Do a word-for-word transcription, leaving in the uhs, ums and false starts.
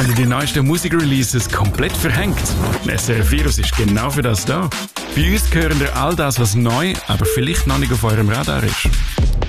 Haben Sie die neuesten Musikreleases komplett verhängt? S R F Virus ist genau für das da. Bei uns hören ihr all das, was neu, aber vielleicht noch nicht auf eurem Radar ist.